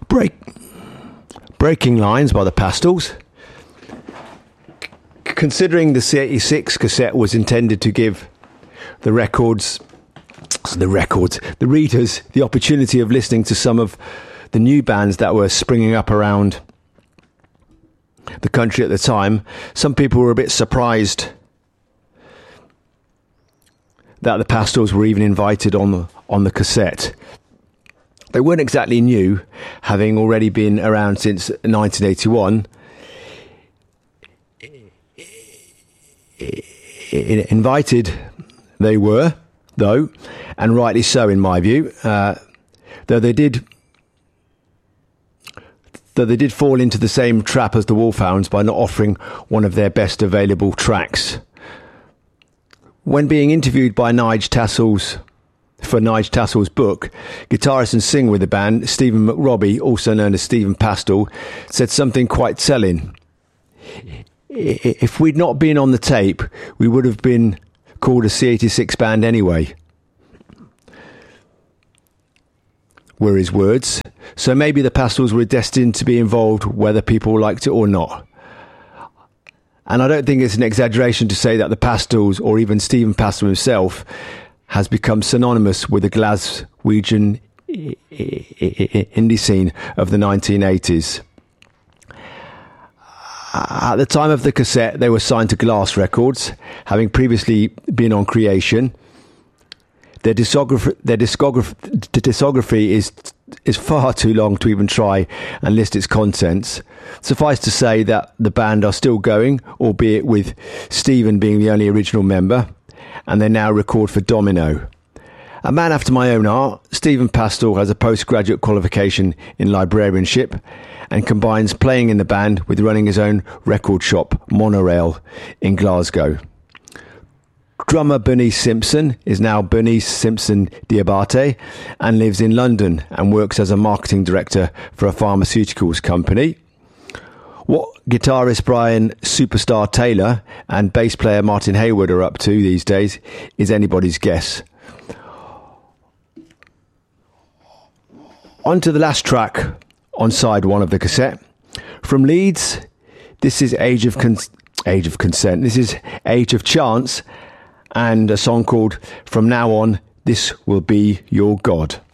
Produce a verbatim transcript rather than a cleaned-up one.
Break, Breaking Lines by the Pastels. Considering the C eighty-six cassette was intended to give the records, the records, the readers the opportunity of listening to some of the new bands that were springing up around the country at the time, some people were a bit surprised that the Pastels were even invited on the, on the cassette. They weren't exactly new, having already been around since nineteen eighty-one. Invited they were, though, and rightly so in my view, uh, though they did though they did fall into the same trap as the Wolfhounds by not offering one of their best available tracks. When being interviewed by Nige Tassels for Nige Tassels' book, guitarist and singer with the band, Stephen McRobbie, also known as Stephen Pastel, said something quite telling. If we'd not been on the tape, we would have been called a C eighty-six band anyway, were his words. So maybe the Pastels were destined to be involved whether people liked it or not. And I don't think it's an exaggeration to say that the Pastels, or even Stephen Pastel himself, has become synonymous with the Glaswegian indie scene of the nineteen eighties. At the time of the cassette, they were signed to Glass Records, having previously been on Creation. Their discography, their discography, discography is is far too long to even try and list its contents. Suffice to say that the band are still going, albeit with Stephen being the only original member, and they now record for Domino. A man after my own heart, Stephen Pastel has a postgraduate qualification in librarianship and combines playing in the band with running his own record shop, Monorail, in Glasgow. Drummer Bernice Simpson is now Bernice Simpson Diabate and lives in London and works as a marketing director for a pharmaceuticals company. What guitarist Brian Superstar Taylor and bass player Martin Hayward are up to these days is anybody's guess. On to the last track on side one of the cassette. From Leeds, this is Age of Con- Age of Consent. This is Age of Chance, and a song called From Now On, This Will Be Your God.